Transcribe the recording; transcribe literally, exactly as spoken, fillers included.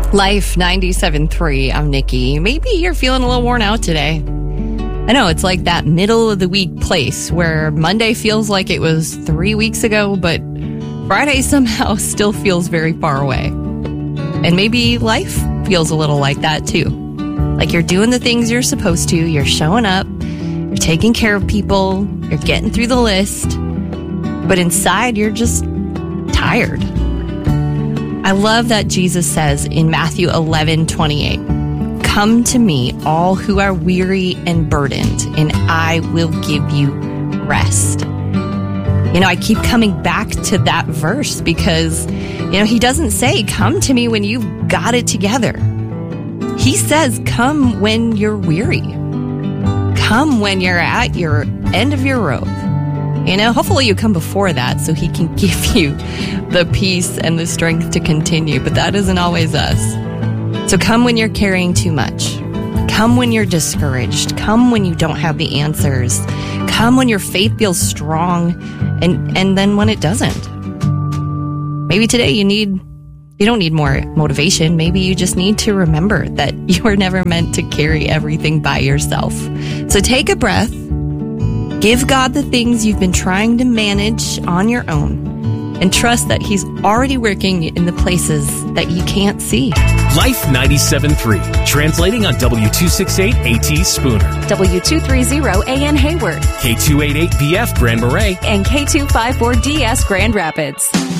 Life ninety-seven point three, I'm Nikki. Maybe you're feeling a little worn out today. I know, it's like that middle of the week place where Monday feels like it was three weeks ago, but Friday somehow still feels very far away. And maybe life feels a little like that too. Like you're doing the things you're supposed to, you're showing up, you're taking care of people, you're getting through the list, but inside you're just tired. I love that Jesus says in Matthew eleven twenty-eight, "Come to me, all who are weary and burdened, and I will give you rest." You know, I keep coming back to that verse because, you know, he doesn't say, "Come to me when you've got it together." He says, "Come when you're weary. Come when you're at your end of your rope." You know, hopefully you come before that so he can give you the peace and the strength to continue, but that isn't always us. So come when you're carrying too much. Come when you're discouraged. Come when you don't have the answers. Come when your faith feels strong and, and then when it doesn't. Maybe today you need, you don't need more motivation. Maybe you just need to remember that you were never meant to carry everything by yourself. So take a breath. Give God the things you've been trying to manage on your own and trust that He's already working in the places that you can't see. Life ninety-seven point three, translating on W two sixty-eight A T Spooner, W two thirty A N Hayward, K two eighty-eight B F Grand Marais, and K two fifty-four D S Grand Rapids.